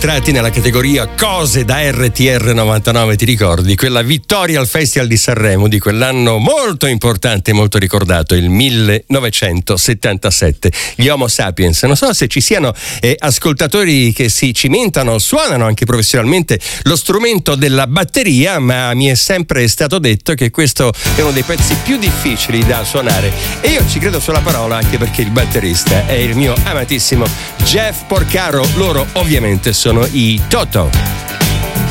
entrati nella categoria cose da RTR 99, ti ricordi? Quella vittoria al Festival di Sanremo di quell'anno molto importante e molto ricordato, il 1977. Gli Homo Sapiens. Non so se ci siano ascoltatori che si cimentano, suonano anche professionalmente lo strumento della batteria, ma mi è sempre stato detto che questo è uno dei pezzi più difficili da suonare. E io ci credo sulla parola, anche perché il batterista è il mio amatissimo Jeff Porcaro. Loro ovviamente sono i Toto.